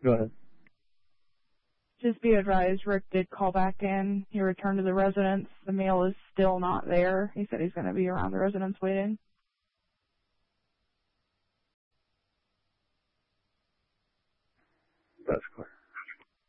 Go ahead. Just be advised, Rick did call back in. He returned to the residence. The mail is still not there. He said he's going to be around the residence waiting. That's clear.